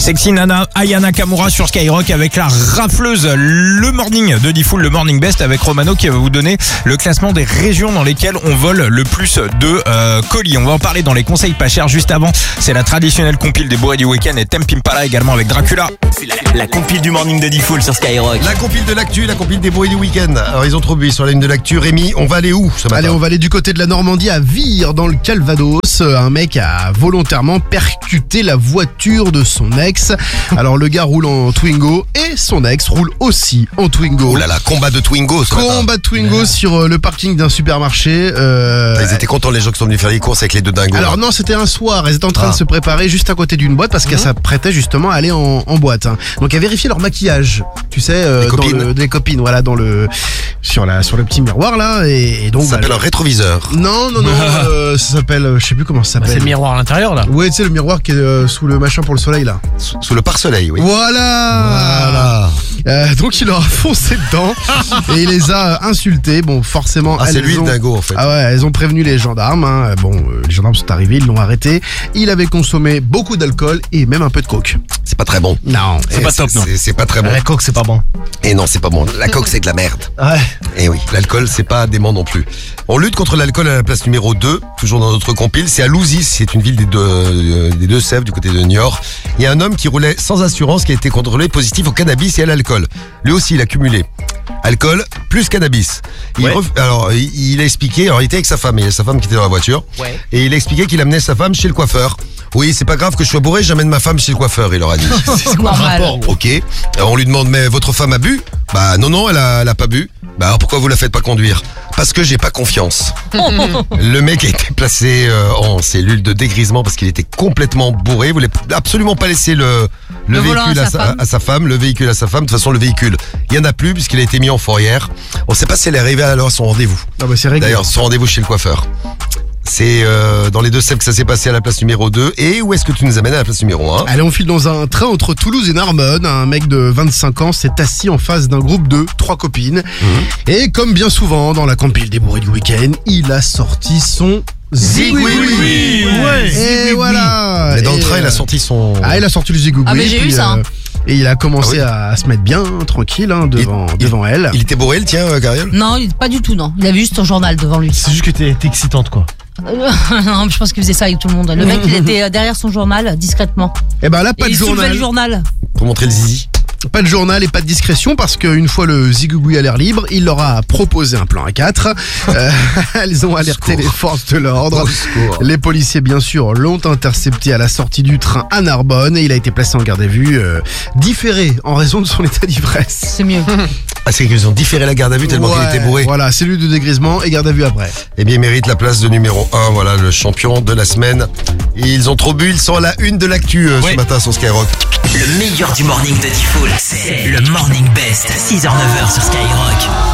Sexy Nana, Aya Nakamura sur Skyrock avec la rafleuse. Le morning de Diffoul, le morning best avec Romano qui va vous donner le classement des régions dans lesquelles on vole le plus de colis. On va en parler dans les conseils pas chers juste avant. C'est la traditionnelle compile des bourrés du week-end et Temp Impala également avec Dracula. La compile du morning de Diffoul sur Skyrock. La compile de l'actu, la compile des bruits du week-end. Alors ils ont trop bu sur la ligne de l'actu. Rémi, on va aller où ce matin? Allez, on va aller du côté de la Normandie à Vire dans le Calvados. Un mec a volontairement percuté la voiture de son ex. Alors le gars roule en Twingo et son ex roule aussi en Twingo. Oh là là, combat de Twingo ce matin. Combat de Twingo sur le parking d'un supermarché. Ils étaient contents les gens qui sont venus faire les courses avec les deux dingos. Alors non, c'était un soir. Ils étaient en train de se préparer juste à côté d'une boîte parce qu'elle s'apprêtait justement à aller en boîte. Donc à vérifier leur maquillage. Tu sais, des copines, voilà, sur le petit miroir là. Et donc ça s'appelle un rétroviseur. Non, ça s'appelle, je sais plus comment ça s'appelle. C'est le miroir à l'intérieur là. Ouais, tu sais le miroir qui est sous le machin pour le soleil là. Sous le pare-soleil, oui. Voilà. Donc il leur a foncé dedans et il les a insultés. Bon, forcément. Ah, c'est lui le dingo en fait. Ah ouais, elles ont prévenu les gendarmes. Hein. Les gendarmes sont arrivés, ils l'ont arrêté. Il avait consommé beaucoup d'alcool et même un peu de coke. C'est pas très bon. Non, c'est pas top, non. C'est pas très bon. La coke, c'est pas bon. Et non, c'est pas bon. La coke, c'est de la merde. Ouais. Et oui, l'alcool, c'est pas dément non plus. On lutte contre l'alcool à la place numéro 2, toujours dans notre compile. C'est à Louzis, c'est une ville des Deux-Sèvres, du côté de Niort. Il y a un homme qui roulait sans assurance qui a été contrôlé positif au cannabis et à l'alcool. Lui aussi, il a cumulé alcool plus cannabis. Il a expliqué, alors il était avec sa femme, et sa femme qui était dans la voiture, et il a expliqué qu'il amenait sa femme chez le coiffeur. Oui, c'est pas grave que je sois bourré, j'amène ma femme chez le coiffeur, il leur a dit. C'est quoi le rapport? Ok. Alors on lui demande, mais votre femme a bu? Bah non, elle a pas bu. Bah alors pourquoi vous la faites pas conduire? Parce que j'ai pas confiance. Le mec a été placé en cellule de dégrisement parce qu'il était complètement bourré. Il voulait absolument pas laisser le véhicule à sa femme, le véhicule à sa femme. De toute façon, le véhicule, il y en a plus puisqu'il a été mis en fourrière. On sait pas si elle est arrivée à son rendez-vous. Non, bah c'est réglé. D'ailleurs, son rendez-vous chez le coiffeur. C'est dans les Deux-Sèvres que ça s'est passé à la place numéro 2. Et où est-ce que tu nous amènes à la place numéro 1? Allez, on file dans un train entre Toulouse et Narbonne. Un mec de 25 ans s'est assis en face d'un groupe de 3 copines. Et comme bien souvent dans la compile des bourrés du week-end, il a sorti son zigouigoui. Et voilà. Et dans le train, il a sorti son... Ah, il a sorti le zigouigoui. Ah, mais j'ai eu ça. Et il a commencé à se mettre bien tranquille devant elle. Il était bourré, le tien, Cariole? Non, pas du tout, non. Il avait juste son journal devant lui. C'est juste que t'es excitante quoi. Non, je pense qu'il faisait ça avec tout le monde. Le mec, il était derrière son journal, discrètement. Et ben là, pas Et de il soulevait journal. le journal. Pour montrer le zizi. Pas de journal et pas de discrétion parce qu'une fois le zigouigoui à l'air libre, il leur a proposé un plan à 4. Elles ont alerté les forces de l'ordre. Les policiers, bien sûr, l'ont intercepté à la sortie du train à Narbonne et il a été placé en garde à vue, différé en raison de son état d'ivresse. C'est mieux. Ah, c'est qu'ils ont différé la garde à vue tellement qu'il était bourré. Voilà, cellule de dégrisement et garde à vue après. Eh bien, il mérite la place de numéro 1. Voilà, le champion de la semaine. Ils ont trop bu, ils sont à la une de l'actu ce matin sur Skyrock. Le meilleur du morning de Diffoul, c'est le Morning Best, 6h-9h sur Skyrock.